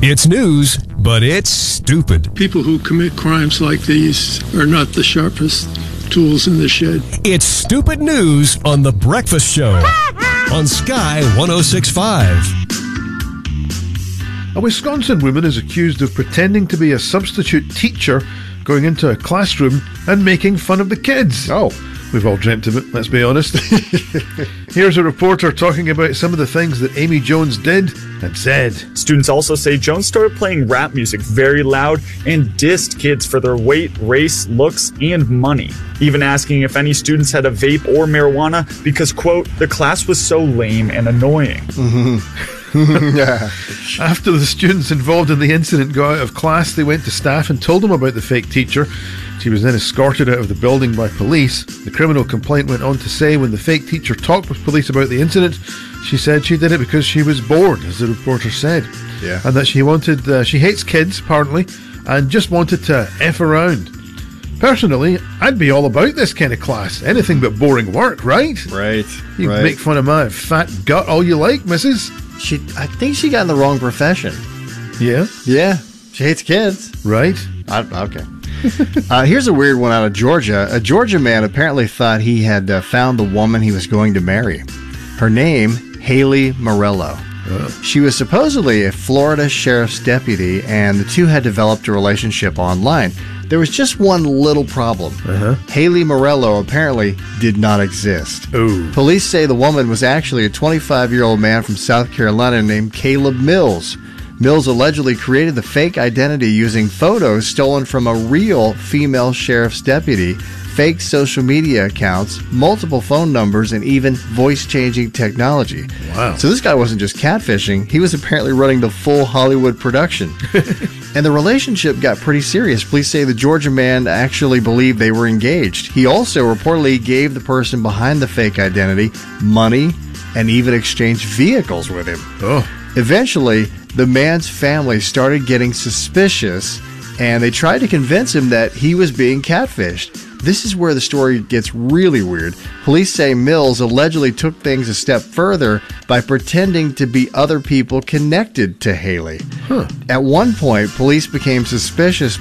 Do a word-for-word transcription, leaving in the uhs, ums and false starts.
It's news, but it's stupid. People who commit crimes like these are not the sharpest tools in the shed. It's stupid news on The Breakfast Show on Sky one oh six point five. A Wisconsin woman is accused of pretending to be a substitute teacher, going into a classroom and making fun of the kids. Oh. We've all dreamt of it, let's be honest. Here's a reporter talking about some of the things that Amy Jones did and said. Students also say Jones started playing rap music very loud and dissed kids for their weight, race, looks, and money. Even asking if any students had a vape or marijuana because, quote, the class was so lame and annoying. Mm-hmm. Yeah. After the students involved in the incident got out of class, they went to staff and told them about the fake teacher. She was then escorted out of the building by police. The criminal complaint went on to say when the fake teacher talked with police about the incident, she said she did it because she was bored, as the reporter said. Yeah. And that she wanted, uh, she hates kids, apparently, and just wanted to F around. Personally, I'd be all about this kind of class. Anything but boring work, right? Right. You right. can make fun of my fat gut all you like, missus. She, I think she got in the wrong profession. Yeah? Yeah. She hates kids. Right. I, okay. uh, here's a weird one out of Georgia. A Georgia man apparently thought he had uh, found the woman he was going to marry. Her name, Haley Morello. Uh. She was supposedly a Florida sheriff's deputy, and the two had developed a relationship online. There was just one little problem. Uh-huh. Haley Morello apparently did not exist. Ooh. Police say the woman was actually a twenty-five-year-old man from South Carolina named Caleb Mills. Mills allegedly created the fake identity using photos stolen from a real female sheriff's deputy, fake social media accounts, multiple phone numbers, and even voice-changing technology. Wow. So this guy wasn't just catfishing, he was apparently running the full Hollywood production. And the relationship got pretty serious. Police say the Georgia man actually believed they were engaged. He also reportedly gave the person behind the fake identity money and even exchanged vehicles with him. Oh. Eventually, the man's family started getting suspicious, and they tried to convince him that he was being catfished. This is where the story gets really weird. Police say Mills allegedly took things a step further by pretending to be other people connected to Haley. Huh. At one point, police became suspicious